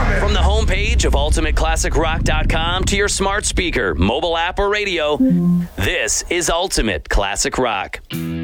From the homepage of UltimateClassicRock.com to your smart speaker, mobile app, or radio, this is Ultimate Classic Rock.